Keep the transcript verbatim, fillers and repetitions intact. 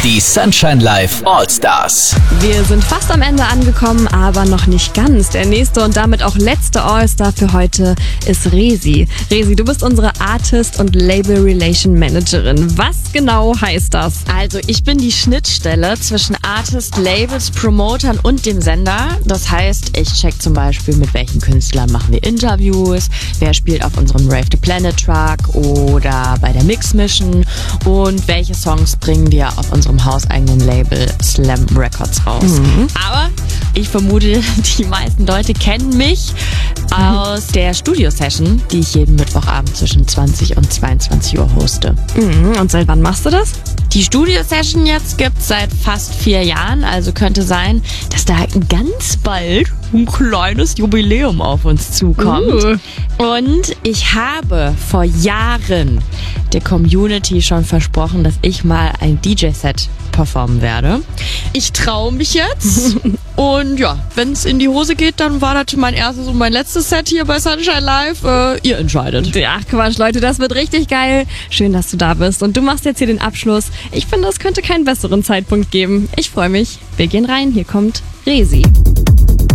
Die Sunshine Live All-Stars. Wir sind fast am Ende angekommen, aber noch nicht ganz. Der nächste und damit auch letzte All-Star für heute ist Resi. Resi, du bist unsere Artist- und Label Relation Managerin. Was genau heißt das? Also ich bin die Schnittstelle zwischen Artist, Labels, Promotern und dem Sender. Das heißt, ich check zum Beispiel, mit welchen Künstlern machen wir Interviews, wer spielt auf unserem Rave the Planet Truck oder bei der Mix Mission und welche Songs bringen wir auf unserem hauseigenen Label Slam Records raus. Mhm. Aber ich vermute, die meisten Leute kennen mich aus der Studio-Session, die ich jeden Mittwochabend zwischen zwanzig und zweiundzwanzig Uhr hoste. Mhm. Und seit wann machst du das? Die Studio-Session jetzt gibt's seit fast vier Jahren, also könnte sein, dass da ganz bald ein kleines Jubiläum auf uns zukommt. Uh. Und ich habe vor Jahren der Community schon versprochen, dass ich mal ein D J-Set performen werde. Ich traue mich jetzt. Und ja, wenn es in die Hose geht, dann war das mein erstes und mein letztes Set hier bei Sunshine Live. Äh, ihr entscheidet. Ja, Quatsch, Leute, das wird richtig geil. Schön, dass du da bist. Und du machst jetzt hier den Abschluss. Ich finde, es könnte keinen besseren Zeitpunkt geben. Ich freue mich. Wir gehen rein. Hier kommt Resi.